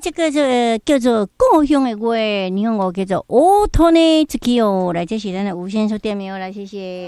这个叫做故乡的话，日本语叫做オトネツキヨ。来，这是咱的吴先生点名来，谢谢。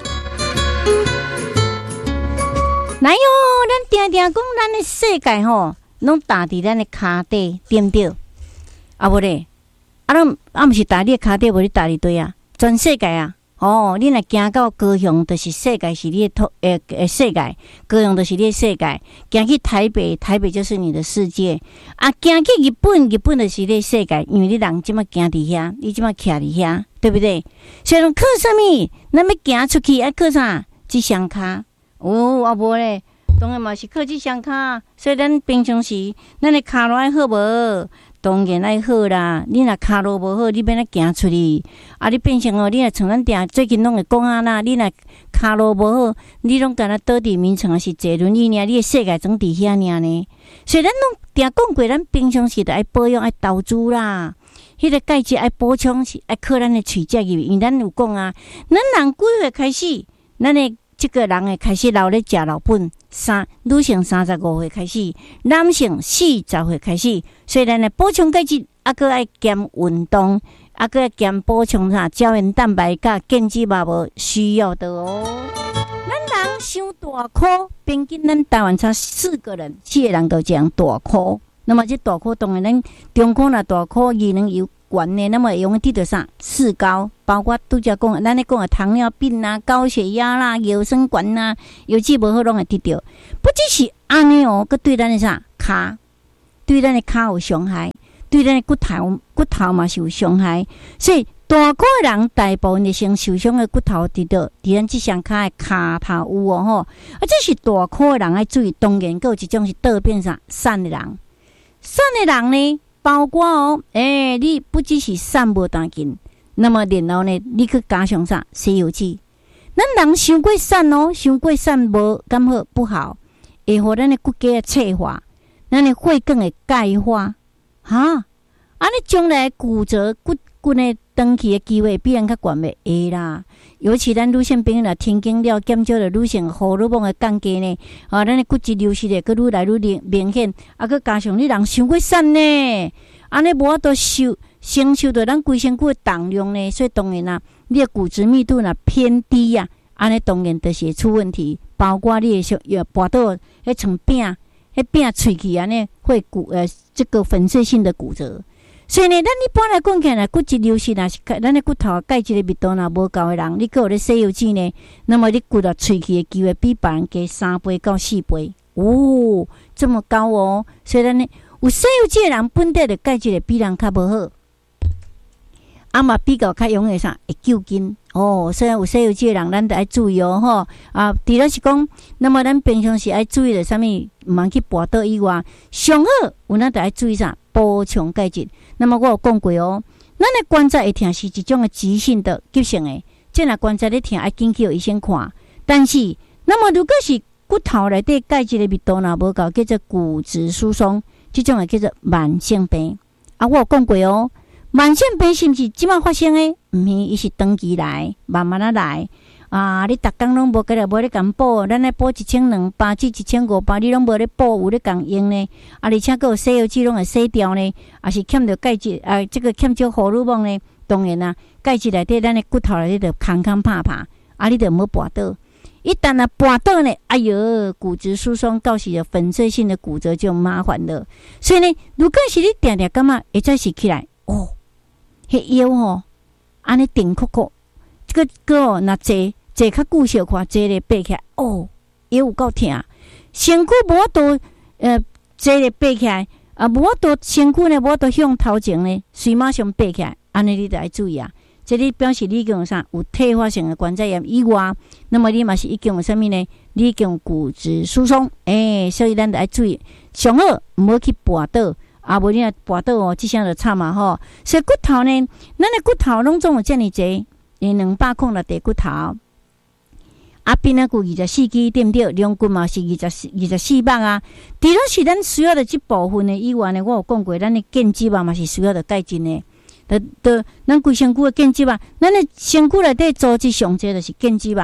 来哟，咱定定讲咱的世界吼，拢踏伫咱的骹底，对不对？啊无咧，毋是踏你的骹底，无你踏伫对啊，全世界啊。哦，你若行到高雄，就是世界是你的世界；高雄就是你的世界。行去台北，台北就是你的世界。啊，行去日本，日本就是你的世界。因为你人即马行伫遐，你即马徛伫遐，对不对？所以讲靠啥物？咱要行出去，爱靠啥？即双骹。哦，啊无咧，当然嘛是靠即双骹。所以咱平常时，咱的骹路爱好无？当然爱好啦，你若骹路无好，你免来行出去。啊，你变成哦，你若像咱定最近拢会讲啊啦，你若骹路无好，你拢敢若倒伫眠床，是坐轮椅尔，你的世界总伫遐尔呢。所以咱拢定讲过，咱平常时着爱保养、爱投资啦。迄个钙质爱补充是爱靠咱的喙舌入，因为咱有讲啊，咱人几岁开始，咱的这个人会开始老咧食老本，女性35岁开始，男性40岁开始，所以咱来补充钙质，啊，搁爱兼运动，啊，搁爱兼补充胶原蛋白甲健肌嘛无需要的哦。咱人伤大箍，平均咱台湾差4个人，4个人都这样大箍。那么这大箍当然咱中箍若大箍，机能有悬的，那么会用得到啥4高，包括拄则讲，咱咧讲的糖尿病啦、高血压啦、腰酸管啦，油脂无好拢会得到。不只是安尼哦，佮对咱的啥骹，对咱的骹有伤害，对咱的骨头嘛是有伤害。所以大箍的人大部分的先受伤的骨头得到，伫咱即双骹的骹头有哦吼。啊，这是大箍的人爱注意。当然，佮有一种是倒变啥瘦的人，瘦的人呢？包括哦，你不只是瘦无当紧，那么然后呢，你去加上啥西游记？咱人伤过瘦哦，伤过瘦无咁好不好，会互咱的骨骼脆化，咱的血管会钙化，哈，安尼将来骨折骨呢长期的机会比人较悬袂会啦。尤其咱女性朋友若停经了，减少了女性荷尔蒙的降低呢，咱的骨质流失会愈来愈明显，啊，佮加上你人伤过瘦呢，安尼无法度承受到咱规身躯的重量呢，所以当然啦，你的骨质密度若偏低啊，安尼当然就是会出问题，包括你的跋倒迄层饼，迄饼喙齿安尼会这个粉碎性的骨折。所以呢，咱一般来讲起来，骨质流失若是咱的骨头钙质的密度若无够的人，你还有咧西游记呢，那么你骨头喙齿的机会比别人加3倍到4倍，哦，这么高哦。所以咱呢，有西游记的人本地的钙质会比人较无好，啊嘛比较较容易啥会救筋哦。所以有西游记的人，咱得爱注意哦吼。啊，除了是讲，那么咱平常时爱注意的啥物，毋通去跋倒以外，上好有咱得爱注意啥补充钙质。那么我有讲过哦，咱的关节会痛是一种的急性的、急性的，即若关节咧痛，爱紧去医生看。但是，那么如果是骨头内底钙质的密度若无够，叫做骨质疏松，这种的叫做慢性病。啊，我有讲过哦，慢性病是毋是即马发生的？毋是，伊是长期来，慢慢啊来。啊！你逐工拢无个咧，无咧共补，咱来补1200至1500，你拢无咧补，有咧共用呢？啊，而且佫有西药剂拢会洗掉呢，啊是欠着钙质，啊这个欠少荷尔蒙呢？当然啦，钙质内底咱的骨头内底就空拍拍，啊你就无跋倒。一旦啊跋倒呢，哎哟，骨质疏松到时就粉碎性的骨折就麻烦了。所以呢，如果是你定定感觉会再是起来，哦，迄腰吼，安尼顶酷酷，这个个若坐较久小看，坐咧爬起来，哦，也有够痛，身躯无法度坐咧爬起来，啊，无法度身躯呢，无法度向头前呢，随马上爬起来，安尼你得爱注意啊。这里表示你已经有啥有退化性的关节炎以外，那么你嘛是已经有啥物呢？你已经有骨质疏松，所以咱得爱注意，上好唔好去跋倒，啊，无你若跋倒哦，即项就惨嘛吼。所以骨头呢，咱的骨头拢总有遮尔济，200孔的地骨头。啊，边仔骨24支，对不对？两骨嘛是24磅啊。除了是咱需要的这部分的以外呢，我有讲过，咱的腱肌嘛是需要的钙质呢。咱规身躯的腱肌嘛，咱的身躯内底组织上济就是腱肌嘛，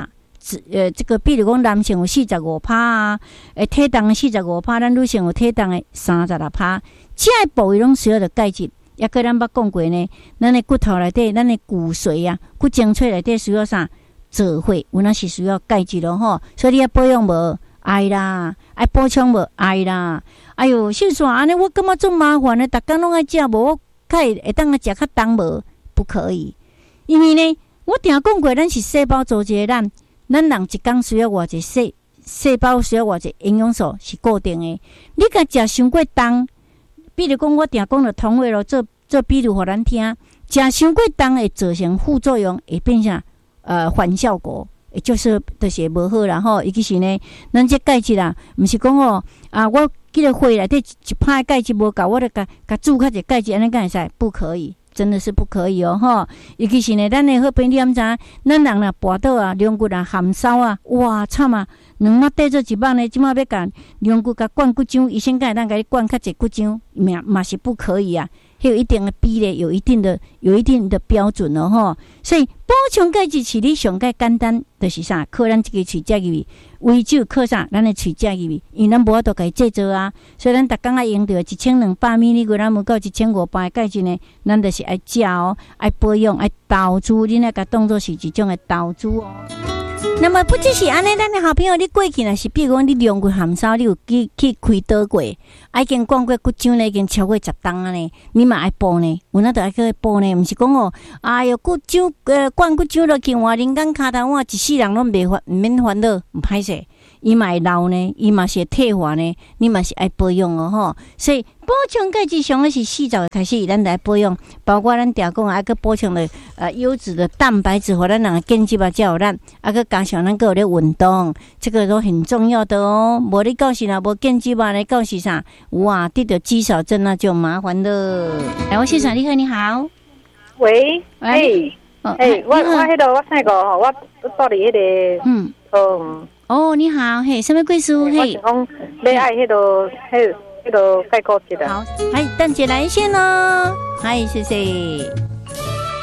这个比如讲男性有45%啊，体重的45%，咱女性有体重的36%，这个部位拢需要着钙质。也个咱捌讲过呢，咱的骨头内底，咱的骨髓啊，骨精髓内底需要啥？做伙，有那是需要钙质咯吼。所以你要保养无爱啦，爱补充无爱啦。哎哟，秀煞安尼，我感觉做麻烦的，逐工拢爱食无，我会当啊食较重无？不可以，因为呢，我定讲过，咱是细胞组织的咱人一工需要偌济细胞需要偌济营养素是固定的。你甲食伤过重。比如讲，我定讲了同位咯，做比如互咱听，食伤过重会造成副作用，会变成反效果，就是无好啦吼。尤其是呢，咱这钙质啊，毋是讲哦我记个血内底一拍钙质无够，我就甲注较者钙质，安尼敢会使？不可以，真的是不可以哦吼。尤其是呢，咱的好朋友你毋知，咱人若跋倒啊，龙骨啊含烧啊，哇惨啊！两仔缀做一晚呢，即马要甲龙骨甲灌骨浆，医生敢会当甲你灌较济骨浆，嘛是不可以啊。还有一定的比例，有一定的标准哦吼。所以补充钙质是你上介简单，就是啥？靠咱这个喙舌入胃就靠啥？咱的喙舌入因为咱无法度甲伊制作啊。所以咱逐工爱用着1200 mg 到1500的钙质呢，咱就是爱食哦，爱保养，爱投资，你那个当作是一种的投资哦。那么不只是安尼，咱的好朋友，你过去若是，比如讲你龙骨含烧，你有去开刀过，已经灌过骨浆呢，已经超过10担啊呢，你嘛爱补呢？有那就爱去补呢，毋是讲哦，哎哟骨浆灌骨浆落去，换人工骹头，一世人拢毋免烦恼，毋歹势。伊嘛会老呢，伊嘛是会退化呢，你嘛是爱保养哦吼。所以补充钙质上的是40岁开始，咱来保养，包括咱常讲还个补充的优质的蛋白质，互咱人健肌吧，才有咱个加上咱个有咧运动，这个都很重要的哦。无你到时若无健肌吧，你到时啥哇得到肌少症那就麻烦了。来，我先生你好，你好， 喂，我迄个我啥个吼，我住伫迄个哦，你好，嘿，什么贵叔？嘿， 我是讲要爱迄个钙骨质的。 好，还等姐来一线哦，嗨，谢谢。